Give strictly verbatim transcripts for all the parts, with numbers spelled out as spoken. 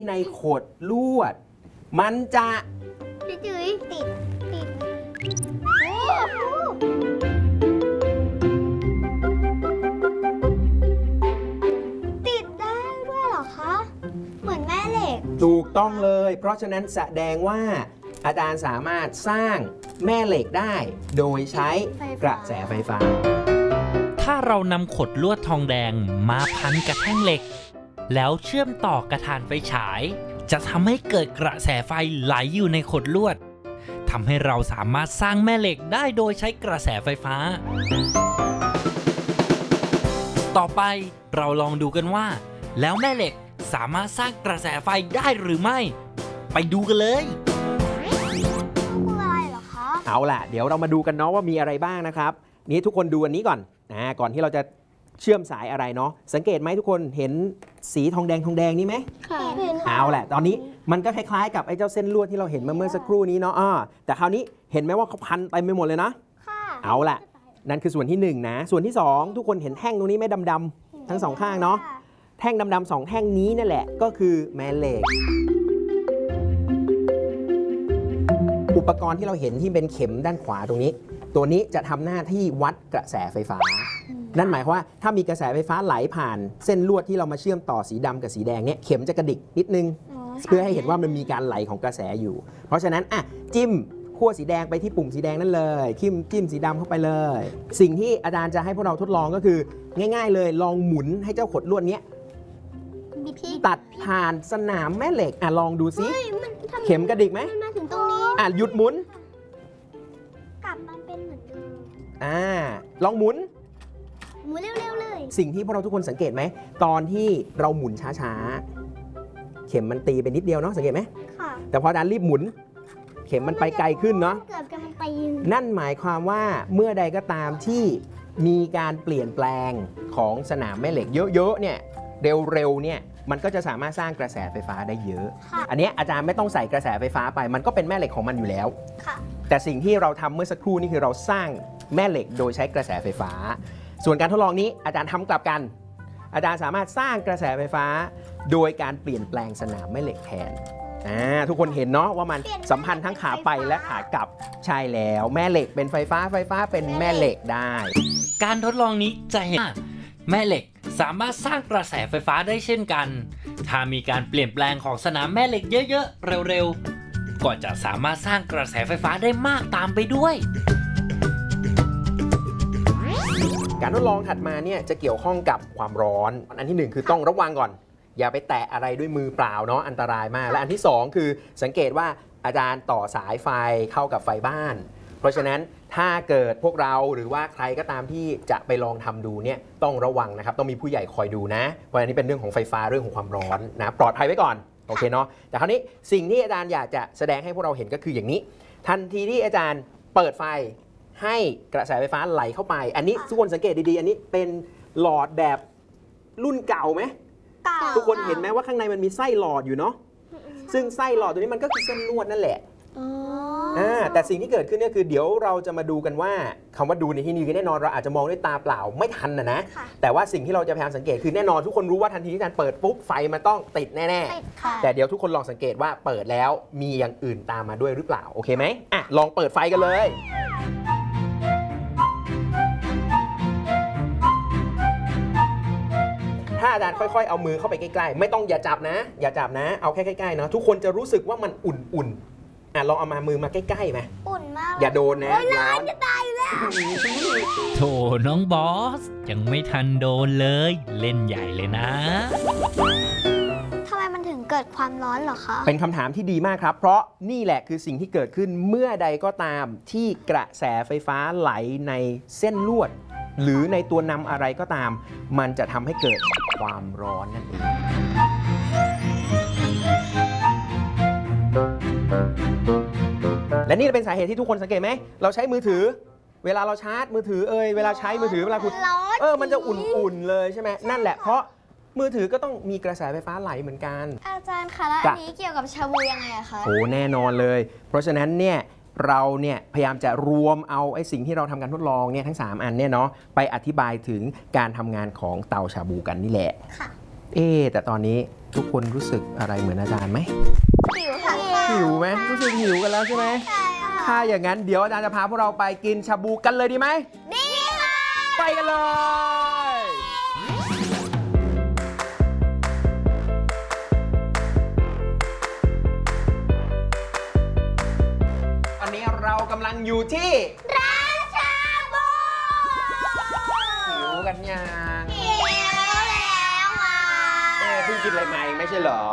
ในขดลวดมันจะจุ๋ยติดติดติดได้ด้วยเหรอคะเหมือนแม่เหล็กถูกต้องเลยเพราะฉะนั้นแสดงว่าอาจารย์สามารถสร้างแม่เหล็กได้โดยใช้กระแสไฟฟ้าถ้าเรานำขดลวดทองแดงมาพันกับแท่งเหล็กแล้วเชื่อมต่อกระถานไฟฉายจะทำให้เกิดกระแสไฟไหลอยู่ในขดลวดทำให้เราสามารถสร้างแม่เหล็กได้โดยใช้กระแสไฟฟ้าต่อไปเราลองดูกันว่าแล้วแม่เหล็กสามารถสร้างกระแสไฟได้หรือไม่ไปดูกันเลยคืออะไรเหรอคะเอาล่ะเดี๋ยวเรามาดูกันเนาะว่ามีอะไรบ้างนะครับนี่ทุกคนดูอันนี้ก่อนนะก่อนที่เราจะเชื่อมสายอะไรเนาะสังเกตไหมทุกคนเห็นสีทองแดงทองแดงนี่ไหมเห็นเอาแหละตอนนี้มันก็คล้ายๆกับไอ้เจ้าเส้นลวดที่เราเห็นเมื่อสักครู่นี้เนาะอ่าแต่คราวนี้เห็นไหมว่าเขาพันเต็มไปหมดเลยนะเอาแหละนั่นคือส่วนที่หนึ่งนะส่วนที่สองทุกคนเห็นแท่งตรงนี้ไหมดำๆทั้งสองข้างเนาะแท่งดำๆสองแท่งนี้นั่นแหละก็คือแม่เหล็กอุปกรณ์ที่เราเห็นที่เป็นเข็มด้านขวาตรงนี้ตัวนี้จะทำหน้าที่วัดกระแสไฟฟ้านั่นหมายความว่าถ้ามีกระแสไฟฟ้าไหลผ่านเส้นลวดที่เรามาเชื่อมต่อสีดำกับสีแดงเนี่ยเข็มจะกระดิกนิดนึงเพื่อให้เห็นว่ามันมีการไหลของกระแสอยู่เพราะฉะนั้นอ่ะจิ้มขั้วสีแดงไปที่ปุ่มสีแดงนั่นเลยจิ้มจิ้มสีดำเข้าไปเลยสิ่งที่อาจารย์จะให้พวกเราทดลองก็คือง่ายๆเลยลองหมุนให้เจ้าขดลวดเนี้ยตัดผ่านสนามแม่เหล็กอ่ะลองดูซิเข็มกระดิกไหมมาถึงตรงนี้อ่ะหยุดหมุนกลับมาเป็นเหมือนเดิมอ่าลองหมุนหมุนเร็วๆเลยสิ่งที่พวกเราทุกคนสังเกตไหมตอนที่เราหมุนช้าๆเข็มมันตีไปนิดเดียวเนาะสังเกตไหมค่ะแต่พออาจารย์รีบหมุนเข็มมันไปไกลขึ้นเนาะนั่นหมายความว่าเมื่อใดก็ตามที่มีการเปลี่ยนแปลงของสนามแม่เหล็กเยอะๆเนี่ยเร็วๆเนี่ยมันก็จะสามารถสร้างกระแสไฟฟ้าได้เยอะอันนี้อาจารย์ไม่ต้องใส่กระแสไฟฟ้าไปมันก็เป็นแม่เหล็กของมันอยู่แล้วแต่สิ่งที่เราทำเมื่อสักครู่นี่คือเราสร้างแม่เหล็กโดยใช้กระแสไฟฟ้าส่วนการทดลองนี้อาจารย์ทำกลับกันอาจารย์สามารถสร้างกระแสไฟฟ้าโดยการเปลี่ยนแปลงสนามแม่เหล็กแทนอ่าทุกคนเห็นเนาะว่ามันสัมพันธ์ทั้งขาไปและขากลับใช่แล้วแม่เหล็กเป็นไฟฟ้าไฟฟ้าเป็นแม่เหล็กได้การทดลองนี้จะเห็นแม่เหล็กสามารถสร้างกระแสไฟฟ้าได้เช่นกันถ้ามีการเปลี่ยนแปลงของสนามแม่เหล็กเยอะๆเร็วๆก็จะสามารถสร้างกระแสไฟฟ้าได้มากตามไปด้วยการทดลองถัดมาเนี่ยจะเกี่ยวข้องกับความร้อนอันที่หนึ่งคือต้องระวังก่อนอย่าไปแตะอะไรด้วยมือเปล่าเนาะอันตรายมากและอันที่สองคือสังเกตว่าอาจารย์ต่อสายไฟเข้ากับไฟบ้านเพราะฉะนั้นถ้าเกิดพวกเราหรือว่าใครก็ตามที่จะไปลองทำดูเนี่ยต้องระวังนะครับต้องมีผู้ใหญ่คอยดูนะเพราะอันนี้เป็นเรื่องของไฟฟ้าเรื่องของความร้อนนะปลอดภัยไว้ก่อนโอเคเนาะแต่คราวนี้สิ่งที่อาจารย์อยากจะแสดงให้พวกเราเห็นก็คืออย่างนี้ทันทีที่อาจารย์เปิดไฟให้กระแสไฟฟ้าไหลเข้าไปอันนี้ทุกคนสังเกตดีๆอันนี้เป็นหลอดแบบรุ่นเก่าไหมทุกคนเห็นไหมว่าข้างในมันมีไส้หลอดอยู่เนาะซึ่งไส้หลอดตัวนี้มันก็คือเส้นลวดนั่นแหละอ่าแต่สิ่งที่เกิดขึ้นก็คือเดี๋ยวเราจะมาดูกันว่าคำว่าดูในที่นี้คือแน่นอนเราอาจจะมองด้วยตาเปล่าไม่ทันนะนะแต่ว่าสิ่งที่เราจะพยายามสังเกตคือแน่นอนทุกคนรู้ว่าทันทีที่อาจารย์เปิดปุ๊บไฟมันต้องติดแน่ๆแต่เดี๋ยวทุกคนลองสังเกตว่าเปิดแล้วมีอย่างอื่นตามมาด้วยหรือเปล่าโอเคไหมอ่ะลองเปิดไฟกันเลยถ้าอาจารย์ค่อยๆเอามือเข้าไปใกล้ๆไม่ต้องอย่าจับนะอย่าจับนะเอาแค่ใกล้ๆเนาะทุกคนจะรู้สึกว่ามันอุ่นๆอ่ะลองเอามามือมาใกล้ๆไหมอุ่นมากอย่าโดนนะร้อนจะตายแล้วโถน้องบอสยังไม่ทันโดนเลยเล่นใหญ่เลยนะทำไมมันถึงเกิดความร้อนเหรอคะเป็นคำถามที่ดีมากครับเพราะนี่แหละคือสิ่งที่เกิดขึ้นเมื่อใดก็ตามที่กระแสไฟฟ้าไหลในเส้นลวดหรือในตัวนำอะไรก็ตามมันจะทำให้เกิดความร้อนนั่นเองและนี่เป็นสาเหตุที่ทุกคนสังเกตไหมเราใช้มือถือเวลาเราชาร์จมือถือเอ่ยเวลาใช้มือถือเวลาคุณเออมันจะอุ่นๆเลยใช่ไหมนั่นแหละเพราะมือถือก็ต้องมีกระแสไฟฟ้าไหลเหมือนกันอาจารย์คะแล้วอันนี้เกี่ยวกับชาบูยังไงอะคะโอ้แน่นอนเลยเพราะฉะนั้นเนี่ยเราเนี่ยพยายามจะรวมเอาไอ้สิ่งที่เราทำการทดลองเนี่ยทั้งสามอันเนี่ยเนาะไปอธิบายถึงการทำงานของเตาชาบูกันนี่แหละเอ๊ะแต่ตอนนี้ทุกคนรู้สึกอะไรเหมือนอาจารย์ไหมหิวค่ะหิวไหมรู้สึกหิวกันแล้วใช่ไหมใช่ค่ะถ้าอย่างนั้นเดี๋ยวอาจารย์จะพาพวกเราไปกินชาบูกันเลยดีไหมดีค่ะไปกันเลย ตอนนี้เรากำลังอยู่ที่ร้านชาบูหิวกันยังหิวแล้วค่ะเอ๊ะเพิ่งกินอะไรมาเองไม่ใช่เหรอ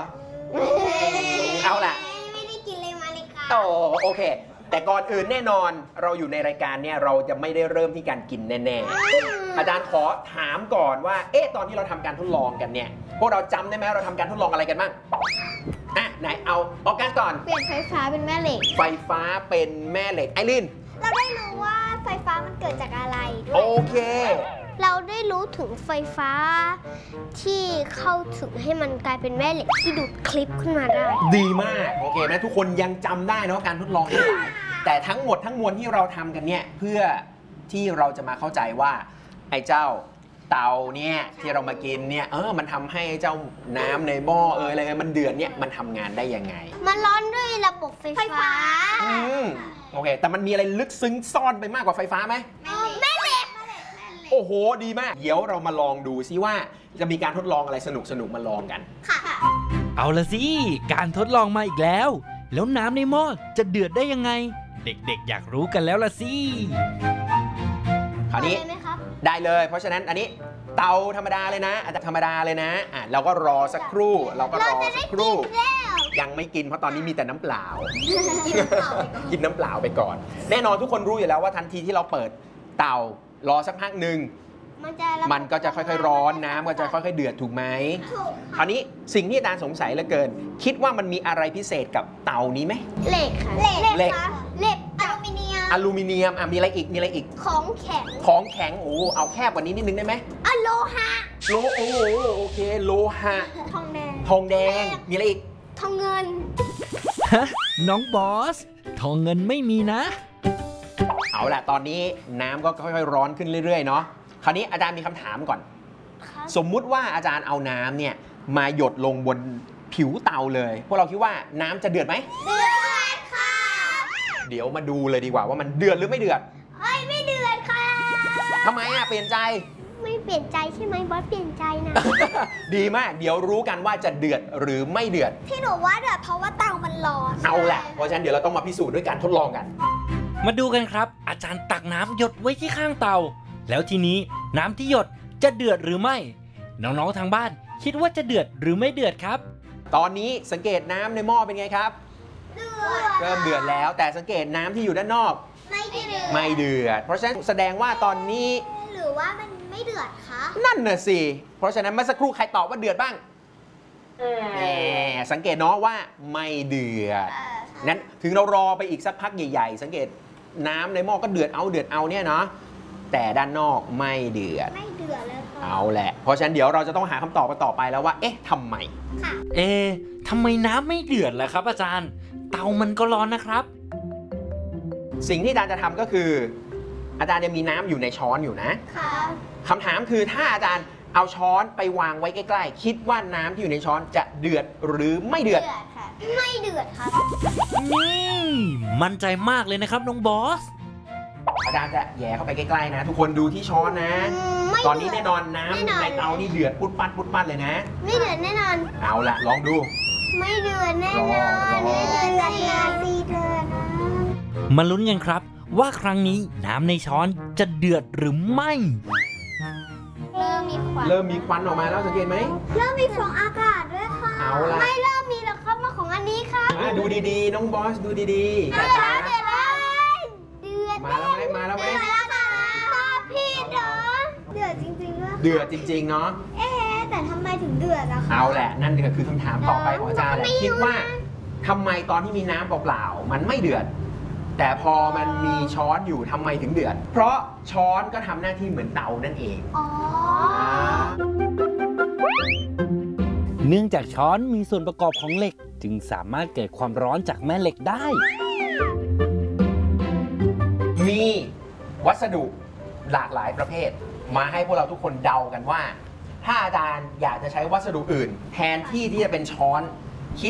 เอาล่ะไม่ได้กินเลยมาเลยค่ะโอ้โอเค แต่ก่อนอื่นแน่นอนเราอยู่ในรายการเนี่ยเราจะไม่ได้เริ่มที่การกินแน่ๆ อาจารย์ขอถามก่อนว่า เอ๊ะตอนที่เราทำการทดลองกันเนี่ย พวกเราจำได้ไหมเราทำการทดลองอะไรกันบ้างอ่ะไหนเอาออกัสก่อนเปลี่ยนไฟฟ้าเป็นแม่เหล็กไฟฟ้าเป็นแม่เหล็กไอรินเราได้รู้ว่าไฟฟ้ามันเกิดจากอะไรด้วโอย เคเราได้รู้ถึงไฟฟ้าที่เข้าถึงให้มันกลายเป็นแม่เหล็กที่ดูดคลิปขึ้นมาได้ดีมากโอเคไหมทุกคนยังจำได้เนอะการทดลองทั้งหลายแต่ทั้งหมดทั้งมวลที่เราทำกันเนี่ยเพื่อที่เราจะมาเข้าใจว่าไอ้เจ้าเตาเนี่ยที่เรามากินเนี่ยเออมันทำให้เจ้าน้ำในหม้อเอออะไรมันเดือดเนี่ยมันทำงานได้ยังไงมันร้อนด้วยระบบไฟฟ้าอืมโอเคแต่มันมีอะไรลึกซึ้งซ่อนไปมากกว่าไฟฟ้าไหมแม่เหล็กโอ้โหดีมากเดี๋ยวเรามาลองดูซิว่าจะมีการทดลองอะไรสนุกสนุกๆมาลองกันค่ะเอาละสิ การทดลองมาอีกแล้ว แล้วน้ำในหม้อจะเดือดได้ยังไง เด็กๆ อยากรู้กันแล้วละสิคราวนี้ได้ไหมครับได้เลย เพราะฉะนั้นอันนี้เตาธรรมดาเลยนะอาจจะธรรมดาเลยนะอ่ะเราก็รอสักครู่ เราก็รอสักครู่แล้วยังไม่กินเพราะตอนนี้มีแต่น้ำเปล่ากินเปล่าไปก่อนกินน้ำเปล่าไปก่อน แน่นอนทุกคนรู้อยู่แล้วว่าทันทีที่เราเปิดเตารอสักพักหนึ่งมันจะระบบมันก็จะค่อยๆร้อนน้ำก็จะค่อยๆเดือดถูกไหมถูกคราวนี้สิ่งที่อาจารย์สงสัยเหลือเกิน คิดว่ามันมีอะไรพิเศษกับเตานี้ไหมเหล็กค่ะเหล็กค่ะเหล็กอลูมิเนียมอลูมิเนียมอ่ะมีอะไรอีกมีอะไรอีกของแข็งของแข็งโอ้เอาแคบกว่านี้นิดนึงได้ไหมอะโลหะโลโอ้โหโอเคโลหะทองแดงทองแดงมีอะไรอีกทองเงินฮะ น้องบอส ทองเงินไม่มีนะเอาล่ะตอนนี้น้ำก็ค่อยๆร้อนขึ้นเรื่อยๆเนาะคราวนี้อาจารย์มีคำถามก่อน สมมุติว่าอาจารย์เอาน้ำเนี่ยมาหยดลงบนผิวเตาเลย พวกเราคิดว่าน้ำจะเดือดไหมเดือดค่ะเดี๋ยวมาดูเลยดีกว่าว่ามันเดือดหรือไม่เดือดเอ้ยไม่เดือดค่ะทำไมอ่ะเปลี่ยนใจไม่เปลี่ยนใจใช่ไหมบอสเปลี่ยนใจนะดีมากเดี๋ยวรู้กันว่าจะเดือดหรือไม่เดือดที่หนูว่าเดือดเพราะว่าเตามันร้อนเอาแหละเพราะฉะนั้นเดี๋ยวเราต้องมาพิสูจน์ด้วยการทดลองกันมาดูกันครับ อาจารย์ตักน้ำหยดไว้ที่ข้างเตา แล้วทีนี้น้ำที่หยดจะเดือดหรือไม่ น้องๆทางบ้านคิดว่าจะเดือดหรือไม่เดือดครับตอนนี้สังเกตน้ำในหม้อเป็นไงครับเดือดเริ่มเดือดแล้ว แต่สังเกตน้ำที่อยู่ด้านนอกไม่เดือดไม่เดือด เพราะฉะนั้นแสดงว่าตอนนี้หรือว่ามันไม่เดือดคะนั่นน่ะสิ เพราะฉะนั้นเมื่อสักครู่ใครตอบว่าเดือดบ้างแหมสังเกตเนาะว่าไม่เดือด นั้นถึงเรารอไปอีกสักพักใหญ่ๆ สังเกตน้ำในหม้อก็เดือดเอาเดือดเอาเนี่ยเนาะ แต่ด้านนอกไม่เดือดไม่เดือดเลยค่ะเอาแหละ เพราะฉะนั้นเดี๋ยวเราจะต้องหาคำตอบกันต่อไปแล้วว่า เอ๊ะทำไมค่ะเอะทำไมน้ำไม่เดือดล่ะครับ อาจารย์ เตามันก็ร้อนนะครับสิ่งที่อาจารย์จะทำก็คือ อาจารย์ยังมีน้ำอยู่ในช้อนอยู่นะค่ะคำถามคือถ้าอาจารย์เอาช้อนไปวางไว้ใกล้ๆ คิดว่าน้ำที่อยู่ในช้อนจะเดือดหรือไม่เดือดค่ะ ไม่เดือดครับนี่มั่นใจมากเลยนะครับน้องบอสอาจารย์จะแหย่เข้าไปใกล้ๆนะ ทุกคนดูที่ช้อนนะอืมไม่ตอนนี้เดือดแน่นอนน้ำแน่นอนในเตานี่เดือดปุดปัดปุดปัดเลยนะไม่เดือดแน่นอนเอาละลองดูไม่เดือดแน่นอนรอรอไม่เดือดแน่นอนสีเดือดนะมาลุ้นกันครับ ว่าครั้งนี้น้ำในช้อนจะเดือดหรือไม่เริ่มมีควันเริ่มมีควันออกมาแล้วสังเกตไหมเริ่มมีฟองอากาศด้วยค่ะเอาล่ะไม่เริ่มมีแล้วครับมาของอันนี้ครับอ่ะดูดีๆ น้องบอสดูดีๆเดือดแล้วเดือดแล้วเดือดมาแล้วไหมมาแล้วไหมเดือดแล้วค่ะพี่เด้อเดือดจริงๆด้วยเดือดจริงๆเนาะเอ๊ะแต่ทำไมถึงเดือดอะคะเอาแหละนั่นก็คือคำถามต่อไปของอาจารย์แหละไม่รู้คิดว่าทำไมตอนที่มีน้ำเปล่าๆมันไม่เดือด แต่พอมันมีช้อนอยู่ทำไมถึงเดือด เพราะช้อนก็ทำหน้าที่เหมือนเตานั่นเองอ๋อเนื่องจากช้อนมีส่วนประกอบของเหล็ก จึงสามารถเกิดความร้อนจากแม่เหล็กได้มีวัสดุหลากหลายประเภท มาให้พวกเราทุกคนเดากันว่าถ้าอาจารย์อยากจะใช้วัสดุอื่น แทนที่ที่จะเป็นช้อน